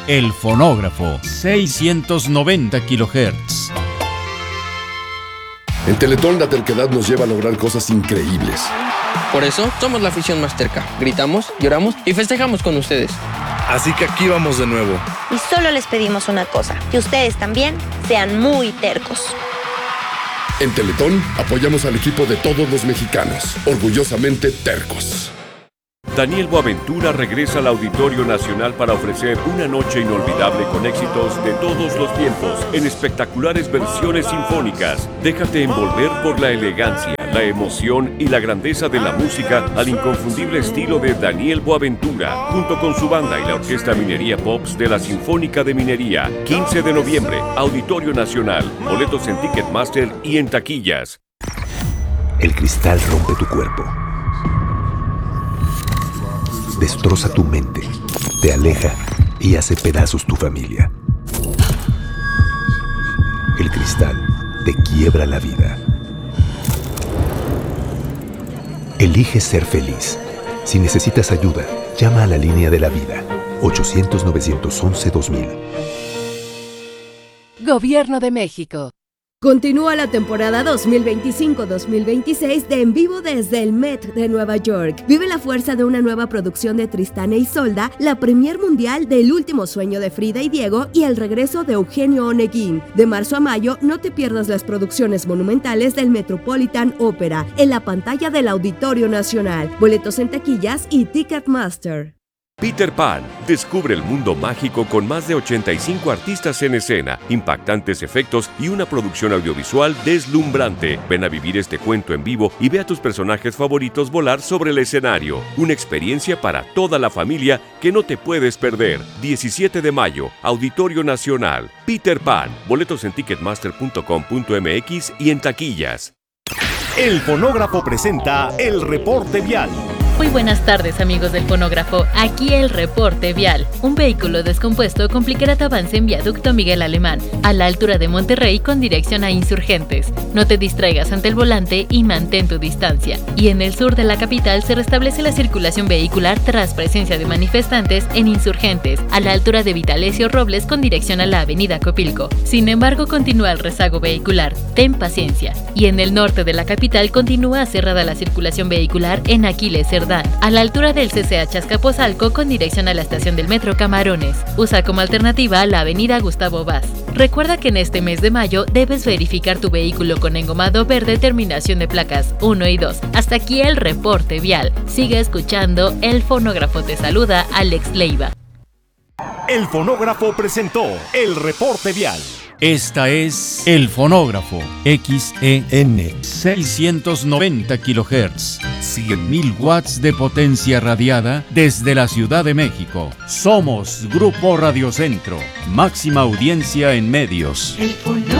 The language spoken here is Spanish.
El fonógrafo, 690 kHz. En Teletón la terquedad nos lleva a lograr cosas increíbles. Por eso somos la afición más terca. Gritamos, lloramos y festejamos con ustedes. Así que aquí vamos de nuevo. Y solo les pedimos una cosa, que ustedes también sean muy tercos. En Teletón apoyamos al equipo de todos los mexicanos, orgullosamente tercos. Daniel Boaventura regresa al Auditorio Nacional para ofrecer una noche inolvidable con éxitos de todos los tiempos en espectaculares versiones sinfónicas. Déjate envolver por la elegancia, la emoción y la grandeza de la música al inconfundible estilo de Daniel Boaventura, junto con su banda y la Orquesta Minería Pops de la Sinfónica de Minería. 15 de noviembre, Auditorio Nacional. Boletos en Ticketmaster y en taquillas. El cristal rompe tu cuerpo. Destroza tu mente, te aleja y hace pedazos tu familia. El cristal te quiebra la vida. Elige ser feliz. Si necesitas ayuda, llama a la línea de la vida. 800-911-2000. Gobierno de México. Continúa la temporada 2025-2026 de En Vivo desde el Met de Nueva York. Vive la fuerza de una nueva producción de Tristán e Isolda, la premier mundial del Último Sueño de Frida y Diego y el regreso de Eugenio Oneguín. De marzo a mayo, no te pierdas las producciones monumentales del Metropolitan Opera en la pantalla del Auditorio Nacional. Boletos en taquillas y Ticketmaster. Peter Pan, descubre el mundo mágico con más de 85 artistas en escena, impactantes efectos y una producción audiovisual deslumbrante. Ven a vivir este cuento en vivo y ve a tus personajes favoritos volar sobre el escenario. Una experiencia para toda la familia que no te puedes perder. 17 de mayo, Auditorio Nacional. Peter Pan, boletos en ticketmaster.com.mx y en taquillas. El Fonógrafo presenta el reporte vial. Muy buenas tardes, amigos del Fonógrafo. Aquí el reporte vial. Un vehículo descompuesto complicará tu avance en viaducto Miguel Alemán, a la altura de Monterrey con dirección a Insurgentes. No te distraigas ante el volante y mantén tu distancia. Y en el sur de la capital se restablece la circulación vehicular tras presencia de manifestantes en Insurgentes, a la altura de Vitalesio Robles con dirección a la avenida Copilco. Sin embargo, continúa el rezago vehicular. Ten paciencia. Y en el norte de la capital continúa cerrada la circulación vehicular en Aquiles Cerdán, a la altura del CCH Azcapotzalco con dirección a la estación del Metro Camarones. Usa como alternativa la avenida Gustavo Vaz. Recuerda que en este mes de mayo debes verificar tu vehículo con engomado verde terminación de placas 1 y 2. Hasta aquí el reporte vial. Sigue escuchando El Fonógrafo. Te saluda Alex Leiva. El Fonógrafo presentó el reporte vial. Esta es El Fonógrafo, XEN, 690 kHz, 100.000 watts de potencia radiada desde la Ciudad de México. Somos Grupo Radio Centro, máxima audiencia en medios.